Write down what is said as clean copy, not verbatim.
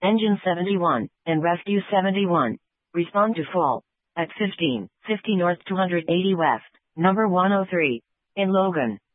Engine 71, and Rescue 71. Respond to fall. At 1550 North 280 West, number 103. In Logan.